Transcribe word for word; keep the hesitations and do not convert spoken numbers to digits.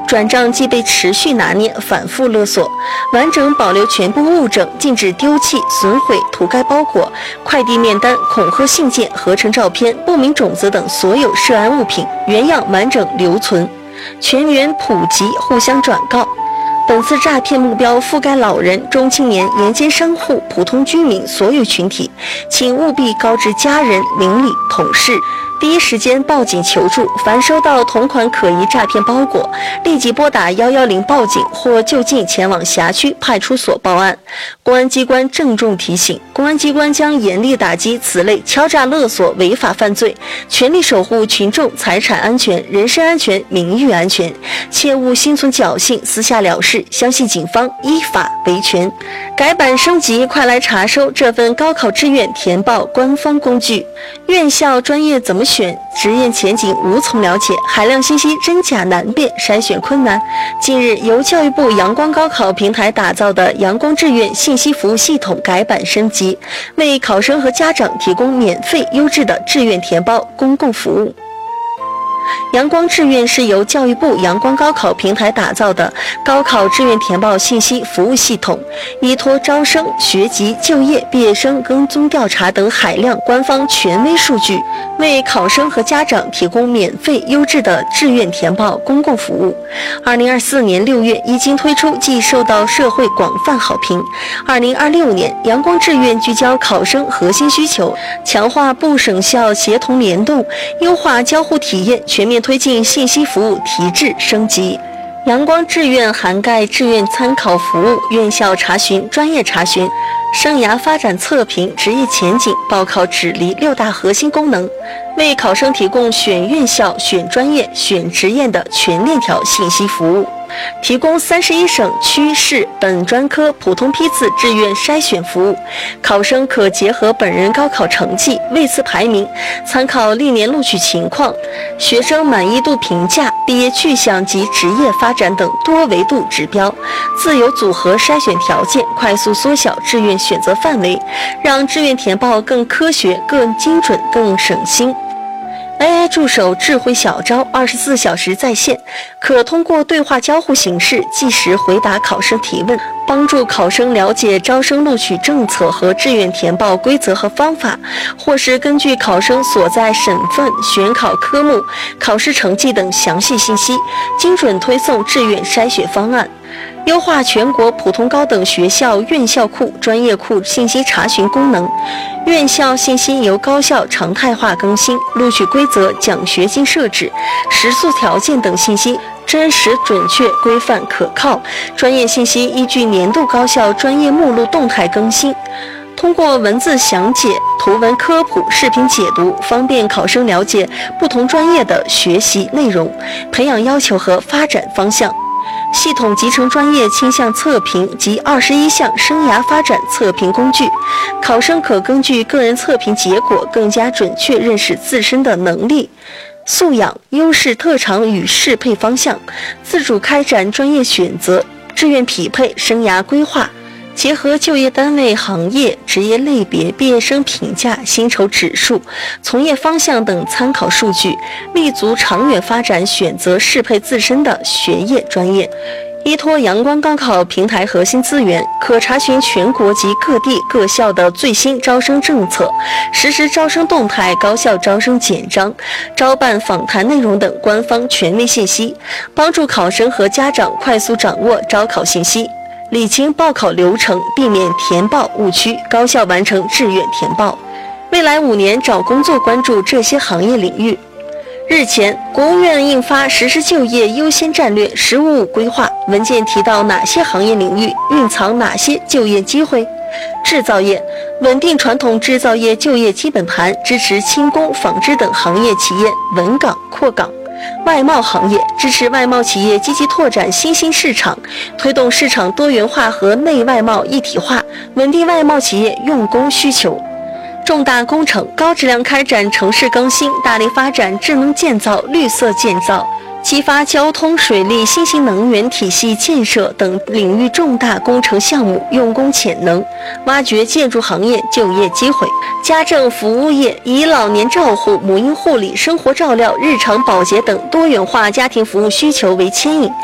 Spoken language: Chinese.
转账即被持续拿捏，反复勒索，完整保留全部物证，禁止丢弃、损毁、涂改包裹、快递面单、恐吓信件、合成照片、不明种子等所有涉案物品原样完整留存，全员普及，互相转告。本次诈骗目标覆盖老人、中青年、沿街商户、普通居民所有群体，请务必告知家人、邻里、同事，第一时间报警求助。凡收到同款可疑诈骗包裹，立即拨打一一零报警或就近前往辖区派出所报案。公安机关郑重提醒，公安机关将严厉打击此类敲诈勒索违法犯罪，全力守护群众财产安全、人身安全、名誉安全，切勿心存侥幸私下了事，相信警方依法维权。改版升级，快来查收这份高考志愿填报官方工具。院校专业怎么选？职业前景无从了解，海量信息真假难辨，筛选困难。近日，由教育部阳光高考平台打造的阳光志愿信息服务系统改版升级，为考生和家长提供免费优质的志愿填报公共服务。阳光志愿是由教育部阳光高考平台打造的高考志愿填报信息服务系统，依托招生、学籍、就业、毕业生跟踪调查等海量官方权威数据，为考生和家长提供免费优质的志愿填报公共服务。二零二四年六月一经推出，即受到社会广泛好评。二零二六年，阳光志愿聚焦考生核心需求，强化部省校协同联动，优化交互体验，全面推进信息服务提质升级。阳光志愿涵盖志愿参考服务、院校查询、专业查询、生涯发展测评、职业前景、报考指离六大核心功能，为考生提供选院校、选专业、选职业的全链条信息服务，提供三十一省区市本专科普通批次志愿筛选服务。考生可结合本人高考成绩、位次排名，参考历年录取情况、学生满意度评价、毕业去向及职业发展等多维度指标，自由组合筛选条件，快速缩小志愿选择范围，让志愿填报更科学、更精准、更省心。A I 助手智慧小招二十四小时在线，可通过对话交互形式即时回答考生提问，帮助考生了解招生录取政策和志愿填报规则和方法，或是根据考生所在省份、选考科目、考试成绩等详细信息，精准推送志愿筛选方案。优化全国普通高等学校院校库、专业库信息查询功能，院校信息由高校常态化更新，录取规则、奖学金设置、食宿条件等信息真实、准确、规范、可靠。专业信息依据年度高校专业目录动态更新，通过文字详解、图文科普、视频解读，方便考生了解不同专业的学习内容、培养要求和发展方向。系统集成专业倾向测评及二十一项生涯发展测评工具，考生可根据个人测评结果，更加准确认识自身的能力、素养、优势、特长与适配方向，自主开展专业选择、志愿匹配、生涯规划。结合就业单位、行业、职业类别、毕业生评价、薪酬指数、从业方向等参考数据，立足长远发展，选择适配自身的学业专业。依托阳光高考平台核心资源，可查询全国及各地各校的最新招生政策、实时招生动态、高校招生简章、招办访谈内容等官方权威信息，帮助考生和家长快速掌握招考信息，理清报考流程，避免填报误区，高效完成志愿填报。未来五年找工作关注这些行业领域。日前，国务院印发《实施就业优先战略“十五五”规划》，文件提到哪些行业领域蕴藏哪些就业机会？制造业稳定传统制造业就业基本盘，支持轻工、纺织等行业企业稳岗扩岗。外贸行业支持外贸企业积极拓展新兴市场，推动市场多元化和内外贸一体化，稳定外贸企业用工需求。重大工程高质量开展城市更新，大力发展智能建造、绿色建造，激发交通、水利、新型能源体系建设等领域重大工程项目用工潜能，挖掘建筑行业就业机会。家政服务业以老年照护、母婴护理、生活照料、日常保洁等多元化家庭服务需求为牵引，